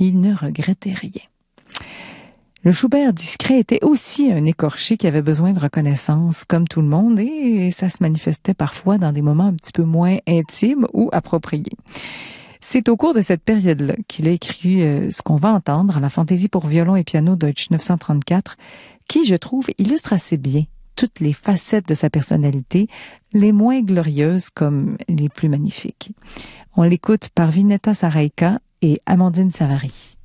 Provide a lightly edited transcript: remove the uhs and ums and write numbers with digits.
il ne regrettait rien. Le Schubert discret était aussi un écorché qui avait besoin de reconnaissance, comme tout le monde, et ça se manifestait parfois dans des moments un petit peu moins intimes ou appropriés. C'est au cours de cette période-là qu'il a écrit ce qu'on va entendre, la fantaisie pour violon et piano Deutsch 934, qui, je trouve, illustre assez bien toutes les facettes de sa personnalité, les moins glorieuses comme les plus magnifiques. On l'écoute par Vineta Saraika et Amandine Savary.